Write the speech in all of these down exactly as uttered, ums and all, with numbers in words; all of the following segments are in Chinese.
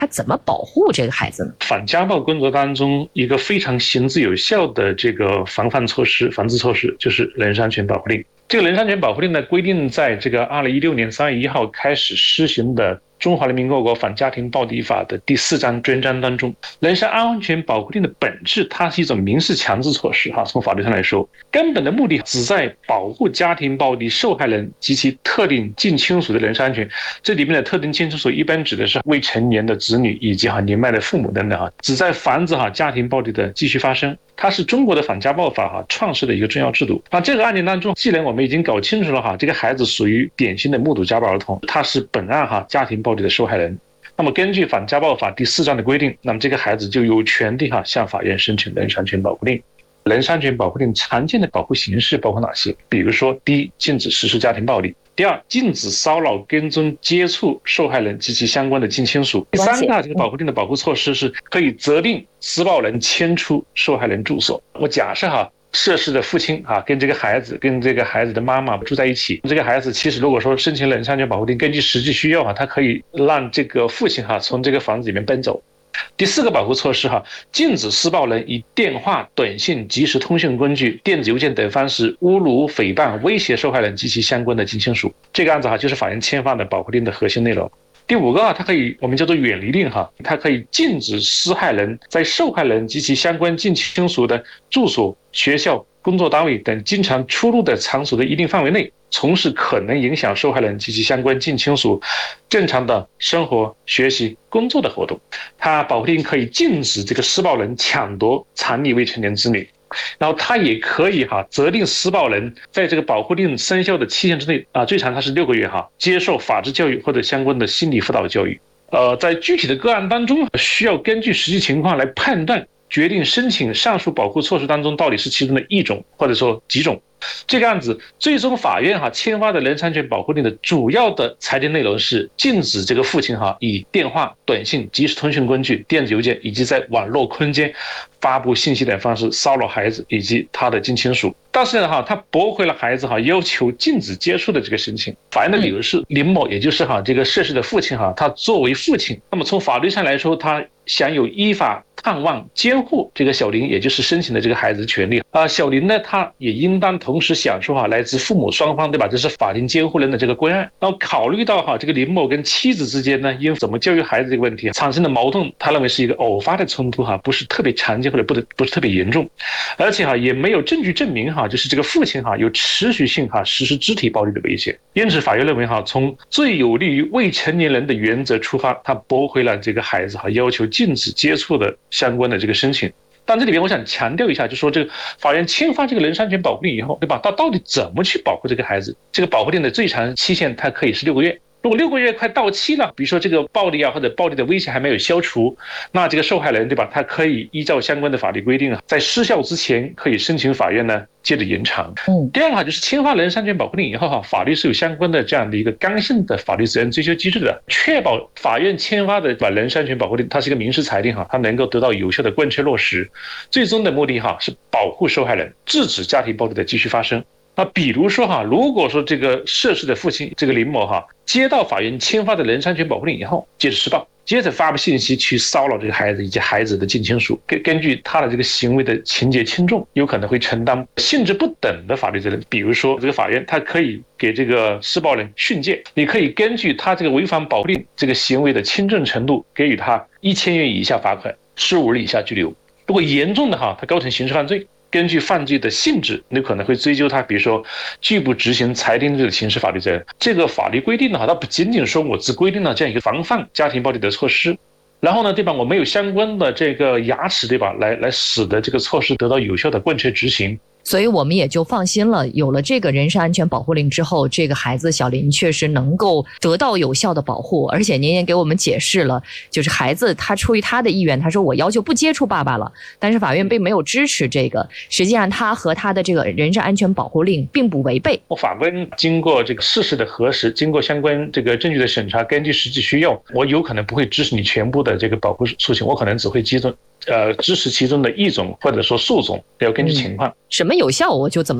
他怎么保护这个孩子呢？ 反家暴工作当中，一个非常行之有效的这个防范措施、防治措施，就是人身安全保护令。这个人身安全保护令呢，规定在这个二零一六年三月一号开始施行的《中华人民共和国反家庭暴力法》的第四章专章当中，人身安全保护令的本质，它是一种民事强制措施哈。从法律上来说，根本的目的旨在保护家庭暴力受害人及其特定近亲属的人身安全。这里面的特定近亲属一般指的是未成年的子女以及哈年迈的父母等等哈，旨在防止哈家庭暴力的继续发生。它是中国的反家暴法哈创设的一个重要制度。那这个案件当中，既然我们已经搞清楚了哈，这个孩子属于典型的目睹家暴儿童，他是本案哈家庭暴力的受害人。那么根据反家暴法第四章的规定，那么这个孩子就有权利哈向法院申请人身安全保护令。人身安全保护令常见的保护形式包括哪些？比如说，第一，禁止实施家庭暴力；第二，禁止骚扰、跟踪、接触受害人及其相关的近亲属；第三个，这个保护令的保护措施是可以责令施暴人迁出受害人住所。我假设哈，涉事的父亲啊，跟这个孩子、跟这个孩子的妈妈住在一起，这个孩子其实如果说申请人身安全保护令，根据实际需要啊，他可以让这个父亲哈从这个房子里面搬走。第四个保护措施哈，禁止施暴人以电话、短信、即时通讯工具、电子邮件等方式侮辱、诽谤、威胁受害人及其相关的近亲属。这个案子哈，就是法院签发的保护令的核心内容。第五个啊，它可以我们叫做远离令哈，它可以禁止施害人在受害人及其相关近亲属的住所、学校、工作单位等经常出入的场所的一定范围内，从事可能影响受害人及其相关近亲属正常的生活、学习、工作的活动。它保护令可以禁止这个施暴人抢夺藏匿未成年子女，然后他也可以哈责令施暴人在这个保护令生效的期限之内啊，最长它是六个月哈，接受法治教育或者相关的心理辅导教育。呃，在具体的个案当中，需要根据实际情况来判断，决定申请上述保护措施当中到底是其中的一种或者说几种。这个案子最终法院哈签发的人身安全保护令的主要的裁定内容是禁止这个父亲哈以电话、短信、即时通讯工具、电子邮件以及在网络空间发布信息等方式骚扰孩子以及他的近亲属。但是呢哈，他驳回了孩子哈要求禁止接触的这个申请。法院的理由是林某，也就是哈这个涉事的父亲哈，他作为父亲，那么从法律上来说，他享有依法探望、监护这个小林，也就是申请的这个孩子的权利啊。小林呢，他也应当同时享受哈来自父母双方，对吧？这是法定监护人的这个归案。然后考虑到哈这个林某跟妻子之间呢，因怎么教育孩子这个问题产生的矛盾，他认为是一个偶发的冲突哈，不是特别常见或者不不是特别严重，而且哈也没有证据证明哈就是这个父亲哈有持续性哈实施肢体暴力的危险。因此，法院认为哈从最有利于未成年人的原则出发，他驳回了这个孩子哈要求禁止接触的相关的这个申请。但这里边我想强调一下，就是说这个法院签发这个人身安全保护令以后，对吧？他到底怎么去保护这个孩子？这个保护令的最长期限它可以是六个月。如果六个月快到期了，比如说这个暴力啊或者暴力的威胁还没有消除，那这个受害人对吧，他可以依照相关的法律规定啊，在失效之前可以申请法院呢接着延长。嗯，第二个哈就是签发人身安全保护令以后哈，法律是有相关的这样的一个刚性的法律责任追究机制的，确保法院签发的人身安全保护令，它是一个民事裁定哈，它能够得到有效的贯彻落实，最终的目的哈是保护受害人，制止家庭暴力的继续发生。那比如说哈，如果说这个涉事的父亲这个林某哈，接到法院签发的人身安全保护令以后，接着施暴，接着发布信息去骚扰这个孩子以及孩子的近亲属，根根据他的这个行为的情节轻重，有可能会承担性质不等的法律责任。比如说，这个法院他可以给这个施暴人训诫，你可以根据他这个违反保护令这个行为的轻重程度，给予他一千元以下罚款，十五日以下拘留。如果严重的哈，他构成刑事犯罪，根据犯罪的性质，你可能会追究他，比如说拒不执行裁定罪的刑事法律责任。这个法律规定的话，它不仅仅说我只规定了这样一个防范家庭暴力的措施，然后呢，对吧？我没有相关的这个牙齿，对吧？来来使得这个措施得到有效的贯彻执行。 所以我们也就放心了，有了这个人身安全保护令之后，这个孩子小林确实能够得到有效的保护。而且您也给我们解释了，就是孩子他出于他的意愿，他说我要求不接触爸爸了，但是法院并没有支持这个，实际上他和他的这个人身安全保护令并不违背。 法官经过这个事实的核实，经过相关这个证据的审查，根据实际需要，我有可能不会支持你全部的这个保护诉请，我可能只会集中呃支持其中的一种或者说数种，要根据情况。 嗯，什么有效我就怎么做。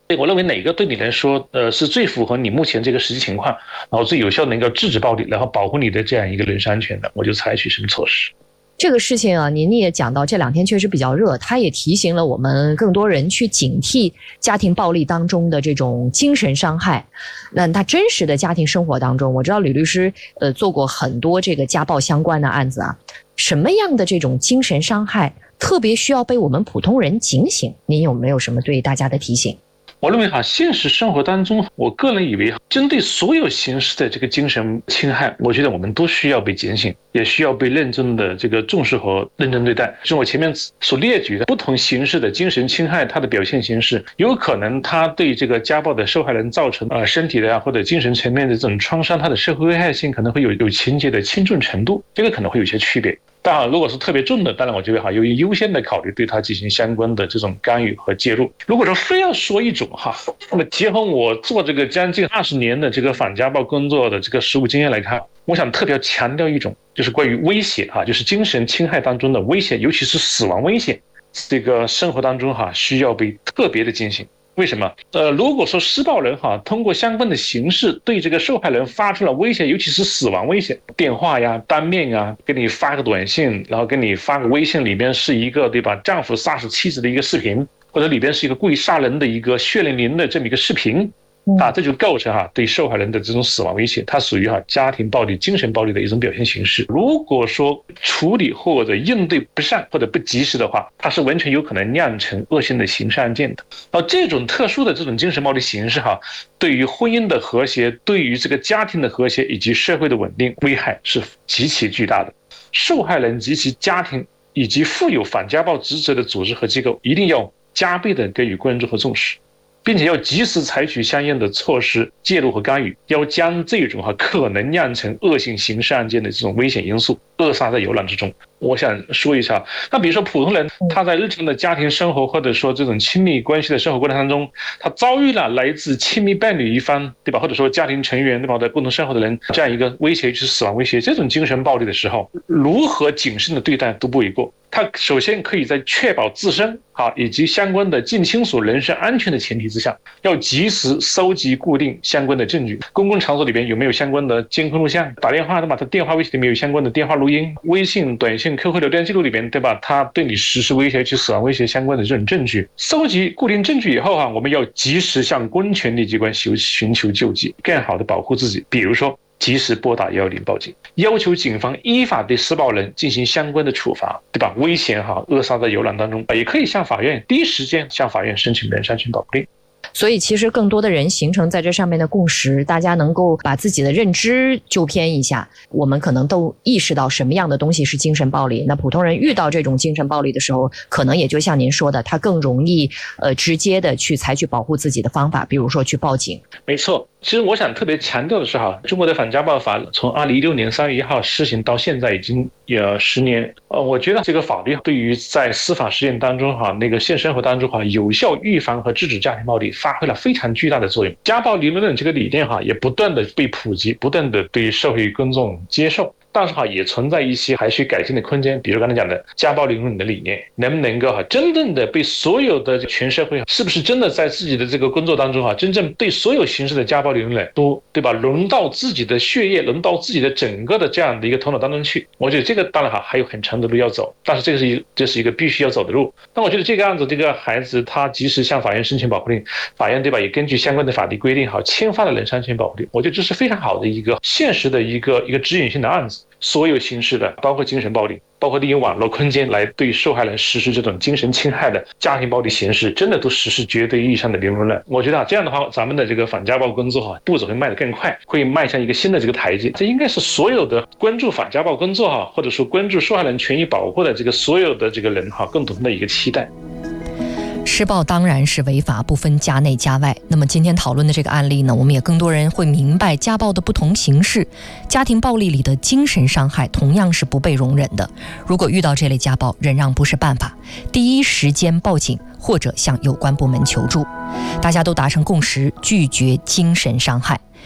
我认为哪个对你来说，呃，是最符合你目前这个实际情况，然后最有效能够制止暴力，然后保护你的这样一个人身安全的，我就采取什么措施。 这个事情啊，您也讲到这两天确实比较热，它也提醒了我们更多人去警惕家庭暴力当中的这种精神伤害。那他真实的家庭生活当中，我知道吕律师呃做过很多这个家暴相关的案子啊，什么样的这种精神伤害特别需要被我们普通人警醒？您有没有什么对大家的提醒？ 我认为哈，现实生活当中，我个人以为，针对所有形式的这个精神侵害，我觉得我们都需要被警醒，也需要被认真的这个重视和认真对待。就是我前面所列举的不同形式的精神侵害，它的表现形式，有可能它对这个家暴的受害人造成呃身体的啊或者精神层面的这种创伤，它的社会危害性可能会有有情节的轻重程度，这个可能会有些区别。当然，如果是特别重的，当然我觉得哈，由于优先的考虑对它进行相关的这种干预和介入。如果说非要说一种哈，那么结合我做这个将近二十年的这个反家暴工作的这个实务经验来看，我想特别强调一种，就是关于威胁哈，就是精神侵害当中的威胁，尤其是死亡威胁，这个生活当中哈需要被特别的警醒。为什么？呃，如果说施暴人哈通过相关的形式对这个受害人发出了威胁，尤其是死亡威胁，电话呀、当面啊，给你发个短信，然后给你发个微信，里边是一个对吧，丈夫杀死妻子的一个视频，或者里边是一个故意杀人的一个血淋淋的这么一个视频。啊，这就构成哈对受害人的这种死亡威胁，它属于哈家庭暴力、精神暴力的一种表现形式。如果说处理或者应对不善或者不及时的话，它是完全有可能酿成恶性的刑事案件的。而这种特殊的这种精神暴力形式哈，对于婚姻的和谐、对于这个家庭的和谐以及社会的稳定危害是极其巨大的。受害人及其家庭以及负有反家暴职责的组织和机构，一定要加倍的给予关注和重视，并且要及时采取相应的措施介入和干预，要将这种哈可能酿成恶性刑事案件的这种危险因素扼杀在摇篮之中。我想说一下，那比如说普通人他在日常的家庭生活或者说这种亲密关系的生活过程当中，他遭遇了来自亲密伴侣一方对吧，或者说家庭成员对吧，在共同生活的人这样一个威胁，就是死亡威胁，这种精神暴力的时候，如何谨慎的对待都不为过。他首先可以在确保自身啊以及相关的近亲属人身安全的前提之下，要及时收集固定相关的证据。公共场所里边有没有相关的监控录像？打电话对吧？他电话威胁里面有相关的电话录音、微信、短信、Q Q 聊天记录里边对吧？他对你实施威胁及死亡威胁相关的这种证据，收集固定证据以后啊，我们要及时向公权力机关寻求救济，更好的保护自己。比如说，及时拨打一一零报警，要求警方依法对施暴人进行相关的处罚，对吧？危险哈扼杀在摇篮当中，也可以向法院第一时间向法院申请人身安全保护令。 所以其实更多的人形成在这上面的共识，大家能够把自己的认知纠偏一下，我们可能都意识到什么样的东西是精神暴力。那普通人遇到这种精神暴力的时候，可能也就像您说的，他更容易呃直接的去采取保护自己的方法，比如说去报警。 没错，其实我想特别强调的是哈，中国的反家暴法从二零一六年三月一号施行到现在已经有十年。呃，我觉得这个法律对于在司法实践当中哈，那个现实生活当中哈，有效预防和制止家庭暴力发挥了非常巨大的作用。家暴理论这个理念哈，也不断的被普及，不断的被社会公众接受。但是哈，也存在一些还需改进的空间，比如刚才讲的家暴理论的理念，能不能够哈真正的被所有的全社会，是不是真的在自己的这个工作当中哈，真正对所有形式的家暴理论都对吧，融到自己的血液，融到自己的整个的这样的一个头脑当中去？我觉得这个当然哈还有很长的路要走，但是这个是一这是一个必须要走的路。但我觉得这个案子，这个孩子他及时向法院申请保护令，法院对吧也根据相关的法律规定好签发了人身安全保护令，我觉得这是非常好的一个现实的一个一个指引性的案子。所有形式的，包括精神暴力，包括利用网络空间来对受害人实施这种精神侵害的家庭暴力形式，真的都实施绝对意义上的零容忍。我觉得啊，这样的话，咱们的这个反家暴工作哈，步子会迈得更快，会迈向一个新的这个台阶。这应该是所有的关注反家暴工作哈，或者说关注受害人权益保护的这个所有的这个人哈，共同的一个期待。 施暴当然是违法，不分家内家外。那么今天讨论的这个案例呢，我们也更多人会明白家暴的不同形式，家庭暴力里的精神伤害同样是不被容忍的。如果遇到这类家暴，忍让不是办法，第一时间报警或者向有关部门求助。大家都达成共识，拒绝精神伤害。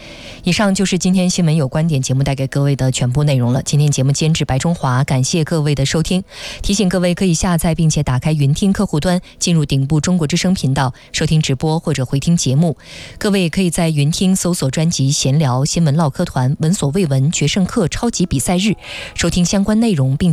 以上就是今天新闻有观点节目带给各位的全部内容了。今天节目监制白中华，感谢各位的收听。提醒各位可以下载并且打开云听客户端，进入顶部中国之声频道收听直播或者回听节目。各位也可以在云听搜索专辑闲聊、新闻唠嗑团、闻所未闻、决胜课、超级比赛日，收听相关内容并且